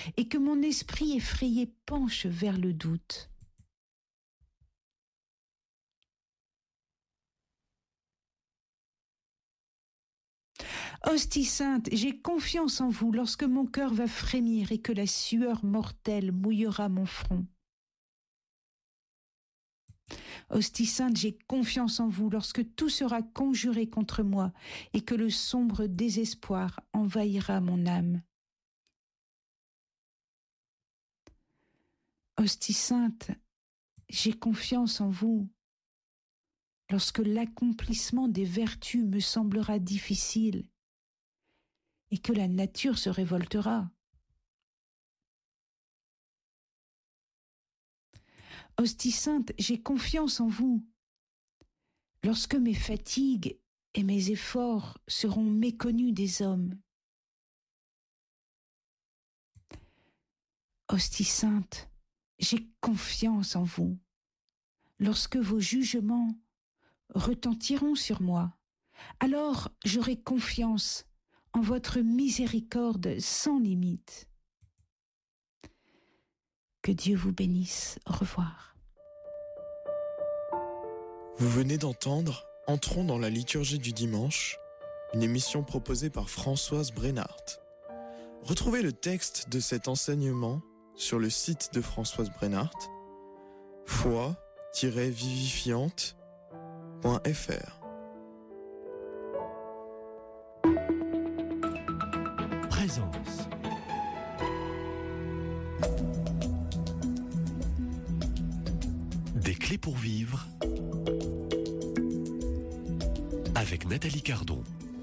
et que mon esprit effrayé penche vers le doute. Hostie sainte, j'ai confiance en vous lorsque mon cœur va frémir et que la sueur mortelle mouillera mon front. Hostie sainte, j'ai confiance en vous lorsque tout sera conjuré contre moi et que le sombre désespoir envahira mon âme. Hostie sainte, j'ai confiance en vous lorsque l'accomplissement des vertus me semblera difficile et que la nature se révoltera. Hostie sainte, j'ai confiance en vous lorsque mes fatigues et mes efforts seront méconnus des hommes. Hostie sainte, j'ai confiance en vous lorsque vos jugements retentiront sur moi. Alors j'aurai confiance en votre miséricorde sans limite. Que Dieu vous bénisse. Au revoir. Vous venez d'entendre Entrons dans la liturgie du dimanche, une émission proposée par Françoise Brennart. Retrouvez le texte de cet enseignement sur le site de Françoise Brennart, foi-vivifiante.fr. Présence. Des clés pour vivre avec Nathalie Cardon.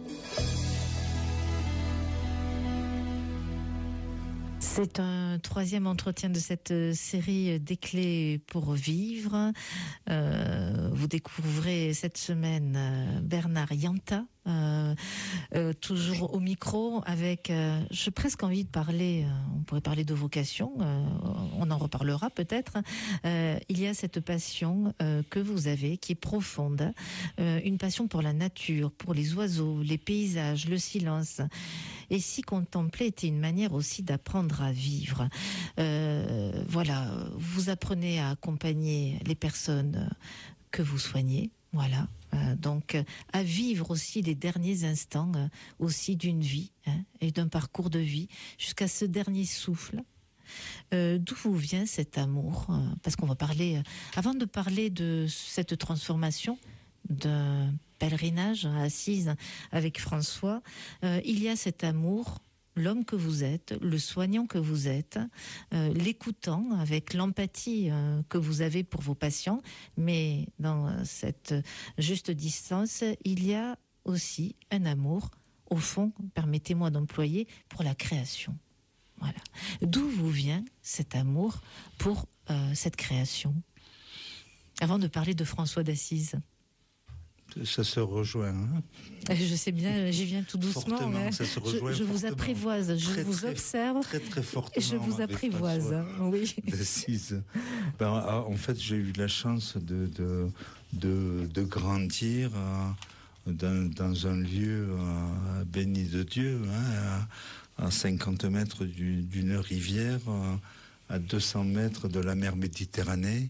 C'est un troisième entretien de cette série des clés pour vivre. Vous découvrez cette semaine Bernard Yanta, toujours au micro avec, j'ai presque envie de parler, on pourrait parler de vocation, on en reparlera peut-être. Il y a cette passion que vous avez, qui est profonde, une passion pour la nature, pour les oiseaux, les paysages, le silence. Et si contempler était une manière aussi d'apprendre à vivre. Voilà, vous apprenez à accompagner les personnes que vous soignez, voilà. Donc à vivre aussi les derniers instants aussi d'une vie et d'un parcours de vie jusqu'à ce dernier souffle. D'où vous vient cet amour? Parce qu'on va parler, avant de parler de cette transformation d'un pèlerinage à Assise avec François, il y a cet amour, l'homme que vous êtes, le soignant que vous êtes, l'écoutant avec l'empathie que vous avez pour vos patients, mais dans cette juste distance, il y a aussi un amour, au fond, permettez-moi d'employer, pour la création. Voilà. D'où vous vient cet amour pour cette création? Avant de parler de François d'Assise. Ça se rejoint. Hein, je sais bien, j'y viens tout doucement. Fortement, ça se rejoint je vous apprivoise, je vous observe. Très fortement. Je vous apprivoise, oui. D'Assise. En fait, j'ai eu la chance de grandir dans un lieu béni de Dieu, à 50 mètres d'une rivière, à 200 mètres de la mer Méditerranée.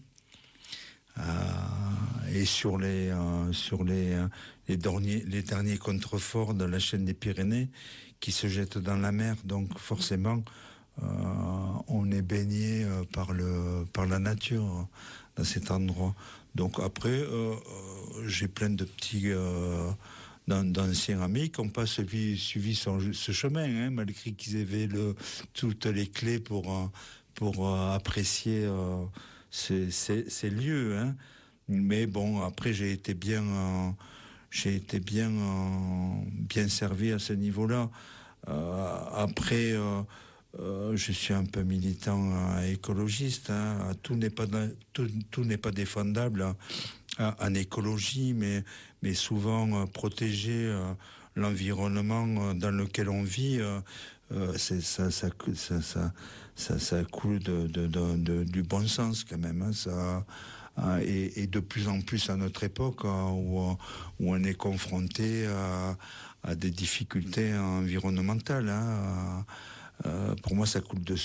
Et sur les derniers contreforts de la chaîne des Pyrénées qui se jettent dans la mer, donc forcément on est baigné par la nature dans cet endroit. Donc après j'ai plein de petits d'anciens amis qui n'ont pas suivi ce chemin, malgré qu'ils avaient toutes les clés pour apprécier ces lieux, mais bon, après j'ai été bien servi à ce niveau-là. Après, je suis un peu militant écologiste. Tout n'est pas défendable en écologie, mais souvent protéger l'environnement dans lequel on vit, ça coule du bon sens quand même. Et de plus en plus à notre époque où on est confronté à des difficultés environnementales. Pour moi, ça coule de